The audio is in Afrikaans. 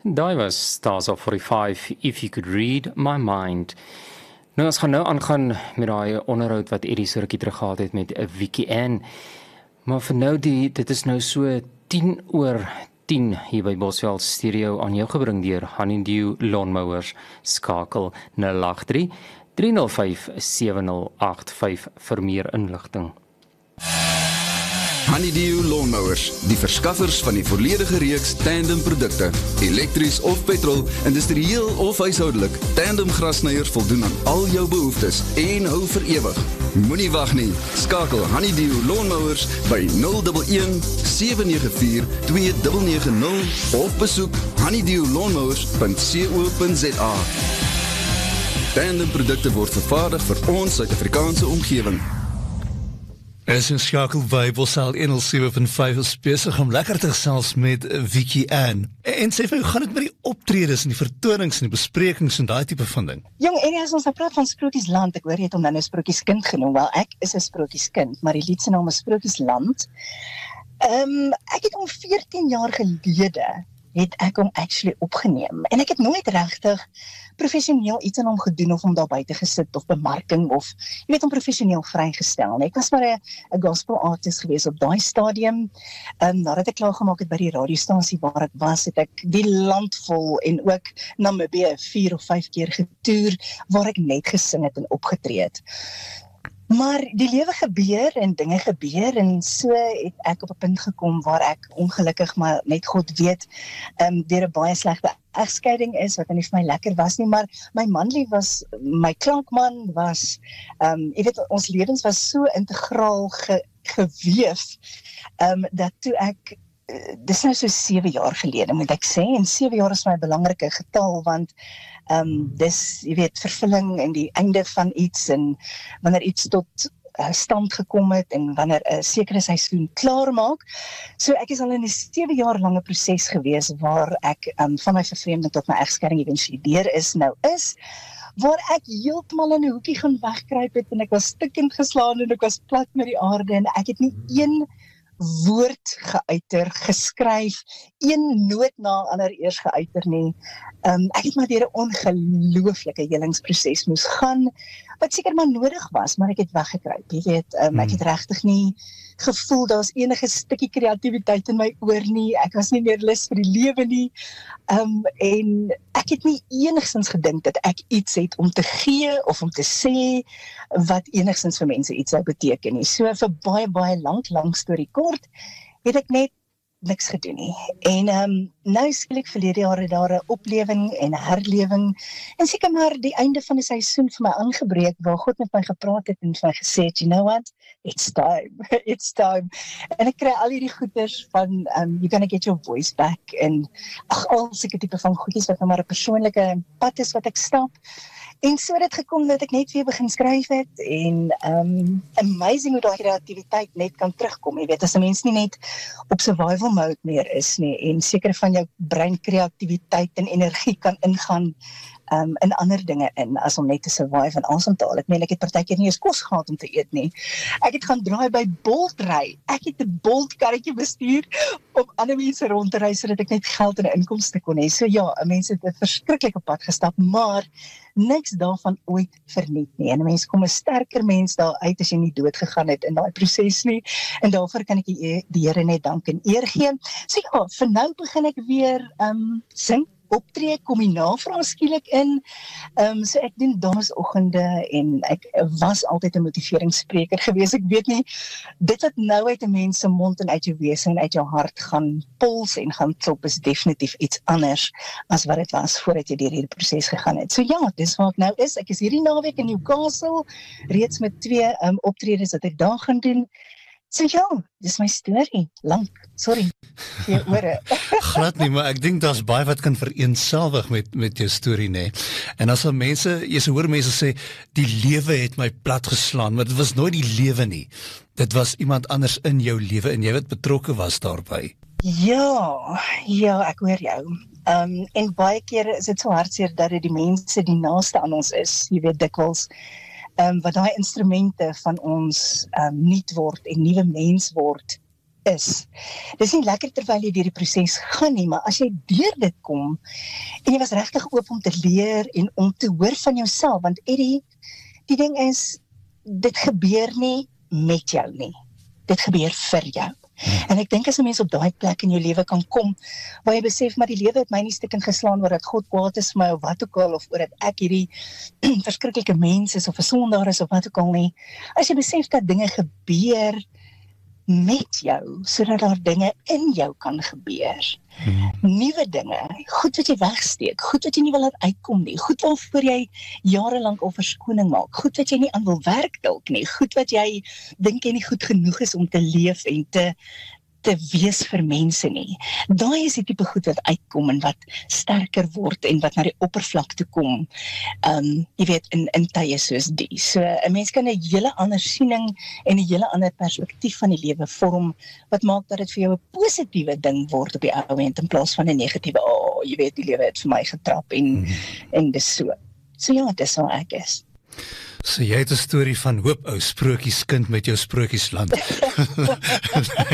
Daai was Stars of 45, If You Could Read My Mind. Nou, ons gaan nou aangaan met daai onderhoud wat Eddie so rukkie terug gehad het met Vicky Ann. Maar vir nou, dit is nou so 10:10 hier by Bosveld Stereo aan jou gebring deur Honeydew Lawnmowers. Skakel 083 305 7085 vir meer inligting. Honeydew Lawnmowers, die verskaffers van die volledige reeks tandem produkte, elektries of petrol, industrieel of huishoudelik. Tandem grasnyers voldoen aan al jou behoeftes en hou vir ewig. Moenie wag nie. Skakel Honeydew Lawnmowers by 011 794 2990 of besoek honeydewlawnmowers.co.za. Tandem produkte word vervaardig vir ons Suid-Afrikaanse omgewing. Is in skakel by Bosal 107.5 is besig om lekker te gesels met Vicky Ann. En sê vir hoe gaan dit met die optredes en die vertonings en die besprekings en daai tipe van ding? Jong, en as ons nou praat van Sprokiesland, ek hoor jy het hom nou 'n Sprokieskind genoem. Wel, ek is 'n Sprokieskind, maar die lied se naam is Sprokiesland. Ek het hom 14 jaar gelede het ek hom actually opgeneem. En ek het nooit regtig professioneel iets aan hom gedoen of hom daar buite gesit of bemarking of jy weet hom professioneel vrygestel. Ek was maar 'n gospel artist gewees op daai stadium. Nadat ek klaar gemaak het by die radiostasie waar ek was, het ek die land vol en ook Namibië 4 of 5 keer getoer waar ek net gesing het en opgetree het. Maar die lewe gebeur en dinge gebeur en so het ek op 'n punt gekom waar ek ongelukkig, maar net God weet, deur 'n baie slegte egskeiding is, wat nie vir my lekker was nie, maar my manlief was, my klankman was, jy weet, ons lewens was so integraal geweef, dat toe ek, dis nou so 7 jaar gelede, moet ek sê, en 7 jaar is my 'n belangrike getal, want dis, jy weet, vervulling en die einde van iets, en wanneer iets tot stand gekom het, en wanneer 'n sekere seisoen klaar maak. So ek is al in 'n 7 jaar lange proses gewees, waar ek van my vervreemding tot my egskeiding eventueel deur is, waar ek heeltemal in 'n hoekie gaan wegkruip het, en ek was stikkend geslaan, en ek was plat met die aarde, en ek het nie een woord geuiter, geskryf, een noot na ander eers geuiter nie. Ek het maar deur 'n ongelooflike helingsproses moes gaan, wat seker maar nodig was, maar ek het weggekruip, jy weet, ek het regtig nie gevoel, daar's enige stukkie kreatiwiteit in my oor nie, ek was nie meer lus vir die lewe nie, en ek het nie enigstens gedink dat ek iets het om te gee, of om te sê, wat enigstens vir mense iets sou beteken nie. So vir baie lang storie kort, het ek net niks gedoen nie. En nou skielik verlede jaar daar 'n oplewing en herlewing, en seker maar die einde van 'n seisoen vir my aangebreek, waar God met my gepraat het en vir my gesê het, you know what, it's time, it's time. En ek kry al hierdie goeders van, you're gonna get your voice back, en al seker tipe van goedjies wat nou maar 'n persoonlike pad is wat ek stap. En so het dit gekom dat ek net weer begin skryf het, en amazing hoe daai kreatiwiteit net kan terugkom, jy weet, as 'n mens nie net op survival mode meer is nie, en sekere van jou brein kreatiwiteit en energie kan ingaan in ander dinge in, as om net te survive en asem te haal. Ek meen, ek het partykeer nie eens kos gehad om te eet nie. Ek het gaan draai by Bolt ry. Ek het 'n Bolt karretjie bestuur om ander mense rond te ry, sodat ek net geld en 'n inkomste kon hê. So ja, mense het 'n verskriklike pad gestap, maar niks daarvan ooit verniet nie. En 'n mens kom 'n sterker mens daar uit as jy nie dood gegaan het in daai proses nie. En daarvoor kan ek die Here net dank en eer gee. So ja, vir nou begin ek weer sing, optree, kom die navraag skielik in. So ek doen damesoggende, en ek was altyd 'n motiveringsspreker gewees. Ek weet nie, dit wat nou uit 'n mens se mond en uit jou wese en uit jou hart gaan puls en gaan klop, is definitief iets anders as wat dit was voordat jy deur hierdie proses gegaan het. So ja, dis waar ek nou is. Ek is hierdie naweek in Newcastle, reeds met 2 optredes wat ek daar gaan doen. So ja, dis my storie, lank, sorry, vir jou ore. Glad nie, maar ek dink daar's baie wat kan vereenselwig met jou storie, nê. En as al mense, jy hoor mense sê, die lewe het my plat geslaan, maar dit was nooit die lewe nie. Dit was iemand anders in jou lewe, en jy wat betrokke was daarbey. Ja, ek hoor jou. En baie kere is dit so hartseer dat dit die mense die naaste aan ons is, jy weet dikwels, wat daai instrumente van ons nuut word en nuwe mens word is. Dis nie lekker terwyl jy deur die proses gaan nie, maar as jy deur dit kom, en jy was regtig oop om te leer en om te hoor van jouself, want Eddie, die ding is, dit gebeur nie met jou nie. Dit gebeur vir jou. En ek dink as 'n mens op daai plek in jou lewe kan kom, waar jy besef, maar die lewe het my nie stukkend geslaan oor dat God kwaad is vir my, of wat ook al, of oor dat ek hierdie verskriklike mens is, of 'n sondaar is, of wat ook al nie. As jy besef dat dinge gebeur met jou, sodat daar dinge in jou kan gebeur. Nuwe dinge, goed wat jy wegsteek, goed wat jy nie wil laat uitkom nie, goed waarvoor jy jarelang al verskoning maak, goed wat jy nie aan wil werk dalk nie, goed wat jy dink jy nie goed genoeg is om te leef en te wees vir mense nie. Daai is die tipe goed wat uitkom en wat sterker word en wat na die oppervlak toe kom, jy weet, in tye soos die. So, 'n mens kan 'n hele ander siening en 'n hele ander perspektief van die lewe vorm, wat maak dat dit vir jou 'n positiewe ding word op die ou end, in plaas van 'n negatiewe, jy weet, die lewe het vir my getrap, en dis so. So ja, dis hoe ek is. So jy het 'n storie van hoop, ou sprookieskind met jou sprokiesland.